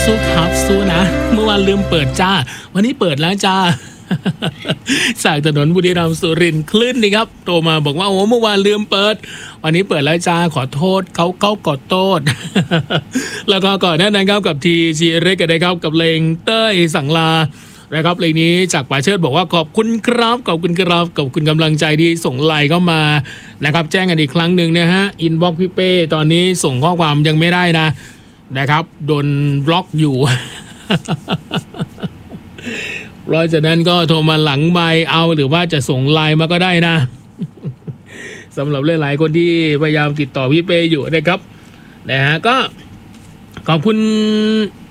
สู้นะเมื่อวานลืมเปิดจ้าวันนี้เปิดแล้วจ้า จากถนนบุรีรัมย์สุรินทร์คลื่นนี่ครับโทรมาบอกว่าโอ้เมื่อวานลืมเปิดวันนี้เปิดแล้วจ้าขอโทษเขาขอโทษ แล้วก็ก่อนหน้านั้นครับกับทีจีเรกนะครับกับเพลงเต้ยสั่งลานะครับเพลงนี้จากป่าเชิดบอกว่าขอบคุณครับขอบคุณครับขอบคุณกำลังใจที่ส่งไลน์เข้ามานะครับแจ้งกันอีกครั้งหนึ่งนะฮะอินบ็อกซ์พี่เป้ตอนนี้ส่งข้อความยังไม่ได้นะครับโดนบล็อกอยู่ เพราะฉะนั้นก็โทรมาหลังไมค์เอาหรือว่าจะส่งไลน์มาก็ได้นะ สำหรับหลายๆคนที่พยายามติดต่อพี่เป้อยู่นะครับนะฮะก็ขอบคุณ